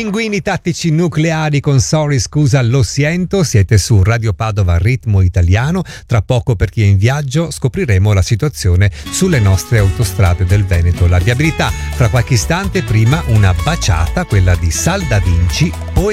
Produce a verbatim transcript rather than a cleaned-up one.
Pinguini tattici nucleari con Sorry scusa lo siento, siete su Radio Padova Ritmo Italiano. Tra poco, per chi è in viaggio, scopriremo la situazione sulle nostre autostrade del Veneto, la viabilità. Fra qualche istante, prima una baciata, quella di Sal Da Vinci, poi